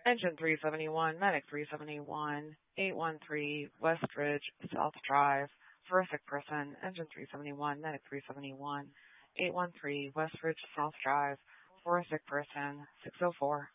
Engine 371, Medic 371, 813 Westridge, South Drive, horrific person. Engine 371, Medic 371, 813 Westridge, South Drive, horrific person, 604.